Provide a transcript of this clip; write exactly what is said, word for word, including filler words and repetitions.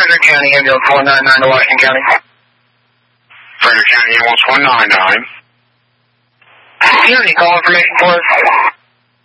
Frederick County, ambulance one nine nine to Washington County. Frederick County, ambulance one nine nine. Do you have any call information for us?